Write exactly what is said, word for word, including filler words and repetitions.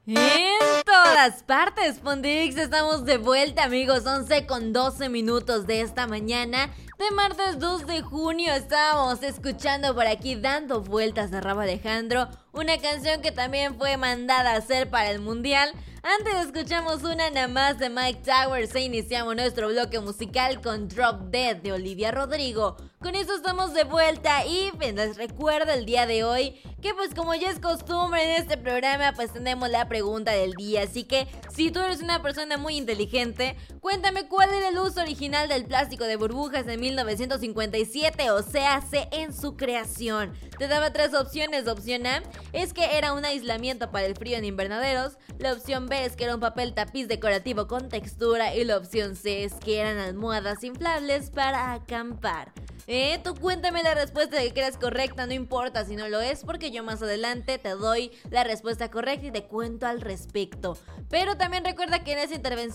En todas partes, Pondix, estamos de vuelta, amigos. Once con doce minutos de esta mañana de martes dos de junio. Estábamos escuchando por aquí Dando Vueltas de Rauw Alejandro, una canción que también fue mandada a hacer para el mundial. Antes escuchamos una nada más de Mike Towers e iniciamos nuestro bloque musical con Drop Dead de Olivia Rodrigo. Con eso estamos de vuelta y les recuerdo el día de hoy que, pues, como ya es costumbre en este programa, pues tenemos la pregunta del día. Así que si tú eres una persona muy inteligente, cuéntame cuál era el uso original del plástico de burbujas en mil novecientos cincuenta y siete, o sea, en su creación. Te daba tres opciones. Opción A es que era un aislamiento para el frío en invernaderos. La opción B es que era un papel tapiz decorativo con textura. Y la opción C es que eran almohadas inflables para acampar. Eh, tú cuéntame la respuesta que creas correcta, no importa si no lo es, porque yo más adelante te doy la respuesta correcta y te cuento al respecto. Pero también recuerda que en esa intervención